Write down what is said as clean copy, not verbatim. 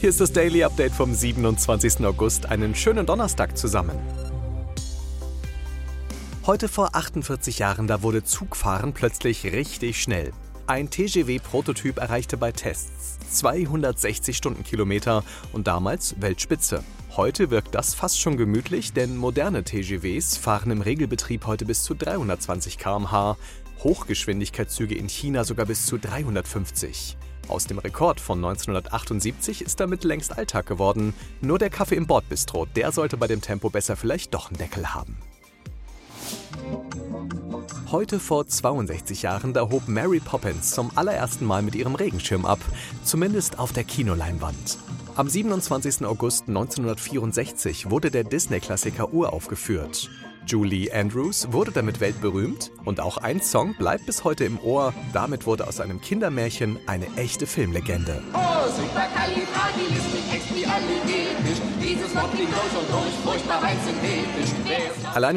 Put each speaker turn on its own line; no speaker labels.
Hier ist das Daily Update vom 27. August. Einen schönen Donnerstag zusammen. Heute vor 48 Jahren, da wurde Zugfahren plötzlich richtig schnell. Ein TGV-Prototyp erreichte bei Tests 260 Stundenkilometer und damals Weltspitze. Heute wirkt das fast schon gemütlich, denn moderne TGVs fahren im Regelbetrieb heute bis zu 320 km/h, Hochgeschwindigkeitszüge in China sogar bis zu 350. Aus dem Rekord von 1978 ist damit längst Alltag geworden. Nur der Kaffee im Bordbistro, der sollte bei dem Tempo besser vielleicht doch einen Deckel haben. Heute vor 62 Jahren, da hob Mary Poppins zum allerersten Mal mit ihrem Regenschirm ab, zumindest auf der Kinoleinwand. Am 27. August 1964 wurde der Disney-Klassiker uraufgeführt. Julie Andrews wurde damit weltberühmt und auch ein Song bleibt bis heute im Ohr. Damit wurde aus einem Kindermärchen eine echte Filmlegende.
Oh, supercalifragilistikexpialidocious, dieses Wort klingt durch und durch furchtbar rein synthetisch.
Alleine